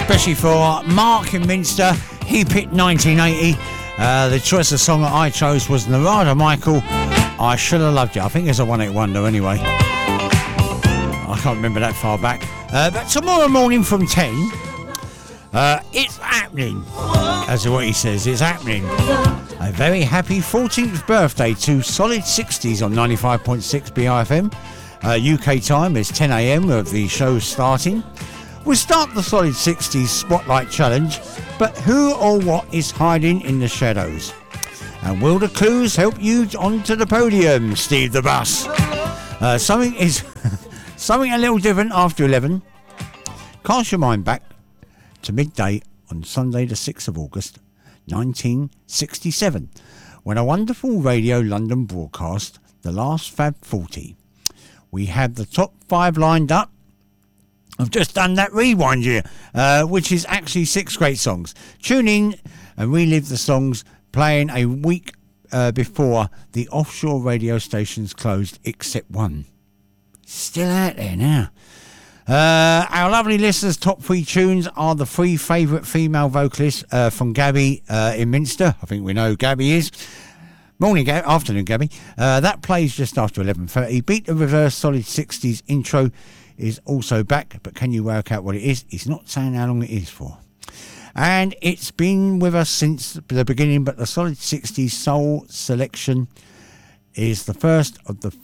especially for Mark in Minster. He picked 1980. The choice of song that I chose was Narada Michael, I Should Have Loved You. I think it's a one-hit wonder anyway. I can't remember that far back. But tomorrow morning from 10, it's happening. That's what he says, it's happening. A very happy 14th birthday to Solid 60s on 95.6 BIFM. UK time is 10 a.m. of the show starting. We'll start the Solid 60s Spotlight Challenge, but who or what is hiding in the shadows? And will the clues help you onto the podium, Steve the Bus? Something a little different after 11. Cast your mind back to midday on Sunday the 6th of August 1967, when a wonderful Radio London broadcast the last Fab 40. We have the top 5 lined up. I've just done that rewind here, which is actually 6 great songs. Tune in and relive the songs playing a week before the offshore radio stations closed, except one. Still out there now. Our lovely listeners' top 3 tunes are the 3 favourite female vocalists from Gabby in Minster. I think we know who Gabby is. Morning, afternoon, Gabby. That plays just after 11:30. Beat the Reverse Solid 60s intro is also back, but can you work out what it is? He's not saying how long it is for. And it's been with us since the beginning, but the Solid 60s Soul selection is the first of the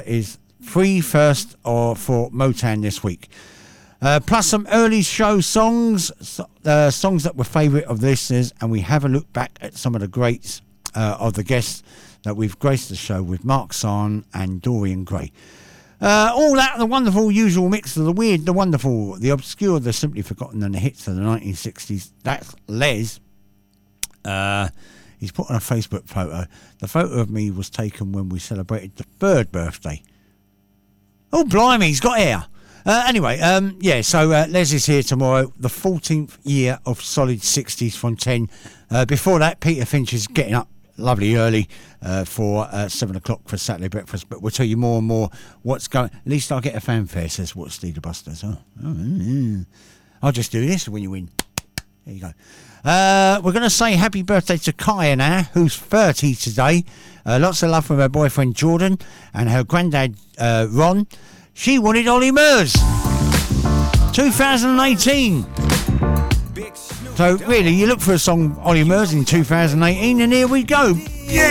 for Motown this week. Plus some early show songs, songs that were favourite of listeners, and we have a look back at some of the greats of the guests that we've graced the show with, Mark Sarn and Dorian Gray. All that, the wonderful usual mix of the weird, the wonderful, the obscure, the simply forgotten, and the hits of the 1960s. That's Les. He's put on a Facebook photo. The photo of me was taken when we celebrated the 3rd birthday. Oh, blimey, he's got hair. Anyway, so Les is here tomorrow, the 14th year of Solid 60s from 10. Before that, Peter Finch is getting up lovely early for 7 o'clock for Saturday breakfast, but we'll tell you more and more what's going. At least I'll get a fanfare, says what Steve the Bus does. I'll just do this when you win. There you go. We're going to say happy birthday to Kaya now, who's 30 today. Lots of love from her boyfriend Jordan and her granddad Ron. She wanted Ollie Murs 2018. So really, you look for a song Ollie Murs in 2018, and here we go.